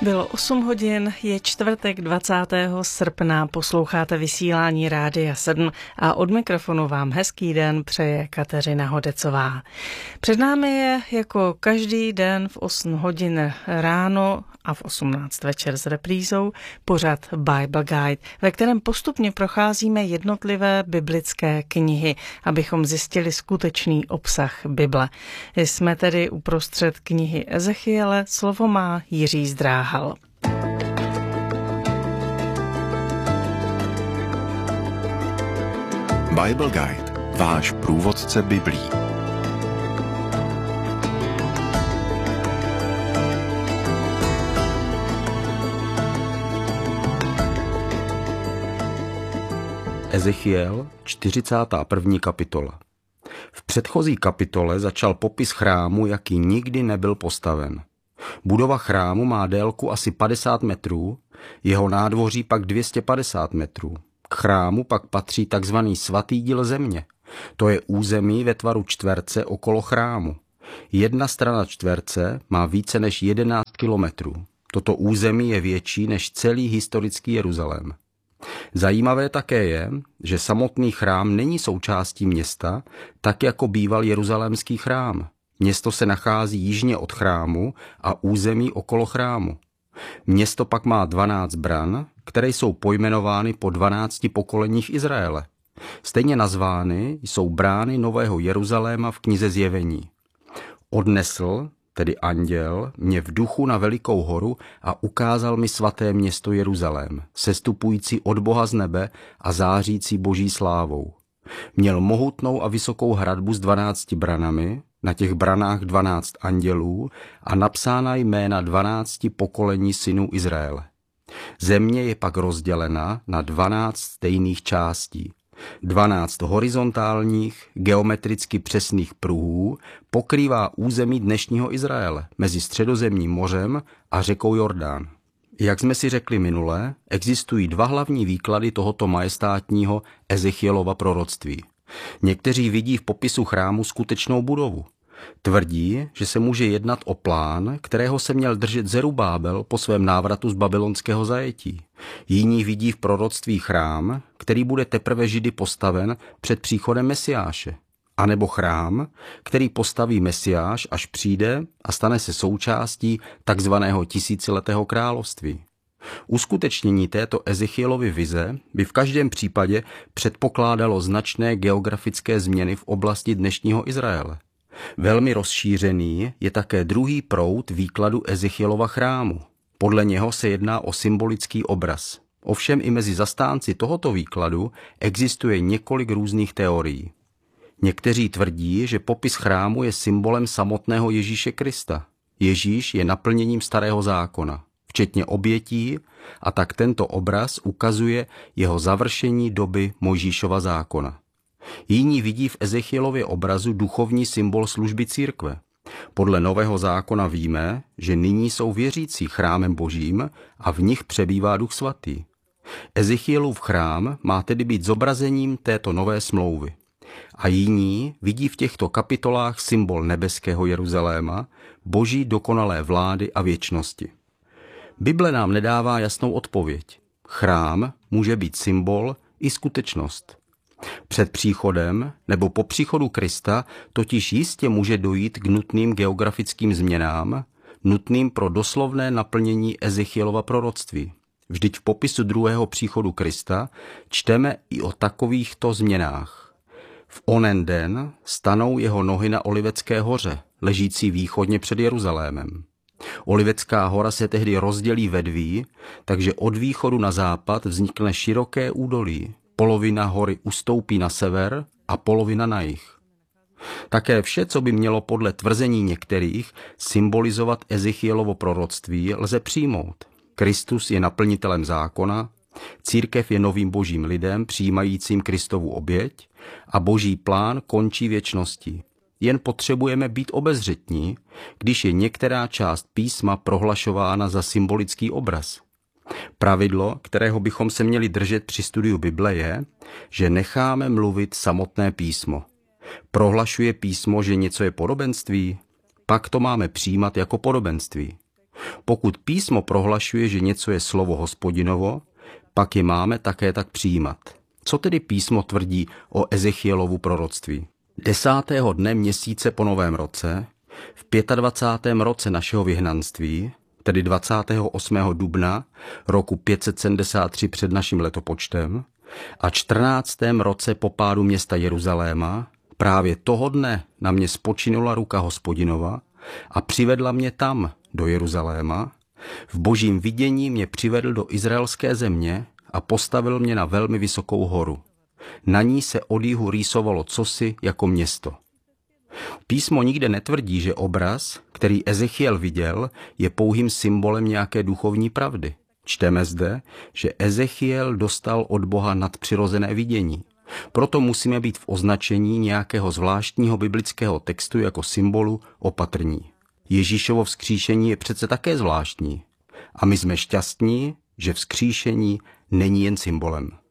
Bylo 8 hodin, je čtvrtek 20. srpna, posloucháte vysílání Rádia 7 a od mikrofonu vám hezký den přeje Kateřina Hodecová. Před námi je jako každý den v 8 hodin ráno a v 18 večer s reprízou pořad Bible Guide, ve kterém postupně procházíme jednotlivé biblické knihy, abychom zjistili skutečný obsah Bible. Jsme tedy uprostřed knihy Ezechiele, slovo má Jiří Zdráhal. Bible Guide, váš průvodce Biblí. Ezechiel, 41. kapitola. V předchozí kapitole začal popis chrámu, jaký nikdy nebyl postaven. Budova chrámu má délku asi 50 metrů, jeho nádvoří pak 250 metrů. K chrámu pak patří tzv. Svatý díl země. To je území ve tvaru čtverce okolo chrámu. Jedna strana čtverce má více než 11 kilometrů. Toto území je větší než celý historický Jeruzalém. Zajímavé také je, že samotný chrám není součástí města, tak jako býval jeruzalémský chrám. Město se nachází jižně od chrámu a území okolo chrámu. Město pak má 12 bran, které jsou pojmenovány po 12 pokoleních Izraele. Stejně nazvány jsou brány Nového Jeruzaléma v knize Zjevení. Odnesl, tedy anděl, mě v duchu na velikou horu a ukázal mi svaté město Jeruzalém, sestupující od Boha z nebe a zářící boží slávou. Měl mohutnou a vysokou hradbu s 12 branami, na těch branách 12 andělů a napsána jména 12 pokolení synů Izraele. Země je pak rozdělena na 12 stejných částí. 12 horizontálních, geometricky přesných pruhů pokrývá území dnešního Izraele mezi Středozemním mořem a řekou Jordán. Jak jsme si řekli minule, existují dva hlavní výklady tohoto majestátního Ezechielova proroctví. Někteří vidí v popisu chrámu skutečnou budovu. Tvrdí, že se může jednat o plán, kterého se měl držet Zerubábel po svém návratu z babylonského zajetí. Jiní vidí v proroctví chrám, který bude teprve Židy postaven před příchodem Mesiáše. A nebo chrám, který postaví Mesiáš, až přijde a stane se součástí takzvaného tisíciletého království. Uskutečnění této Ezechielovy vize by v každém případě předpokládalo značné geografické změny v oblasti dnešního Izraele. Velmi rozšířený je také druhý proud výkladu Ezechielova chrámu. Podle něho se jedná o symbolický obraz. Ovšem i mezi zastánci tohoto výkladu existuje několik různých teorií. Někteří tvrdí, že popis chrámu je symbolem samotného Ježíše Krista. Ježíš je naplněním starého zákona, včetně obětí, a tak tento obraz ukazuje jeho završení doby Mojžíšova zákona. Jiní vidí v Ezechielově obrazu duchovní symbol služby církve. Podle Nového zákona víme, že nyní jsou věřící chrámem božím a v nich přebývá Duch svatý. Ezechielův chrám má tedy být zobrazením této nové smlouvy. A jiní vidí v těchto kapitolách symbol nebeského Jeruzaléma, boží dokonalé vlády a věčnosti. Bible nám nedává jasnou odpověď. Chrám může být symbol i skutečnost. Před příchodem nebo po příchodu Krista totiž jistě může dojít k nutným geografickým změnám, nutným pro doslovné naplnění Ezechielova proroctví. Vždyť v popisu druhého příchodu Krista čteme i o takovýchto změnách. V onen den stanou jeho nohy na Olivecké hoře, ležící východně před Jeruzalémem. Olivecká hora se tehdy rozdělí ve dví, takže od východu na západ vznikne široké údolí. Polovina hory ustoupí na sever a polovina na jih. Také vše, co by mělo podle tvrzení některých symbolizovat Ezechielovo proroctví, lze přijmout. Kristus je naplnitelem zákona, církev je novým božím lidem přijímajícím Kristovu oběť a boží plán končí věčností. Jen potřebujeme být obezřetní, když je některá část písma prohlašována za symbolický obraz. Pravidlo, kterého bychom se měli držet při studiu Bible, je, že necháme mluvit samotné písmo. Prohlašuje písmo, že něco je podobenství? Pak to máme přijímat jako podobenství. Pokud písmo prohlašuje, že něco je slovo Hospodinovo, pak je máme také tak přijímat. Co tedy písmo tvrdí o Ezechielovu proroctví? 10. dne měsíce po novém roce, v 25. roce našeho vyhnanství, tedy 28. dubna roku 573 před naším letopočtem a 14. roce po pádu města Jeruzaléma, právě toho dne na mě spočinula ruka Hospodinova a přivedla mě tam, do Jeruzaléma. V božím vidění mě přivedl do izraelské země a postavil mě na velmi vysokou horu. Na ní se od jihu rýsovalo cosi jako město. Písmo nikde netvrdí, že obraz, který Ezechiel viděl, je pouhým symbolem nějaké duchovní pravdy. Čteme zde, že Ezechiel dostal od Boha nadpřirozené vidění. Proto musíme být v označení nějakého zvláštního biblického textu jako symbolu opatrní. Ježíšovo vzkříšení je přece také zvláštní. A my jsme šťastní, že vzkříšení není jen symbolem.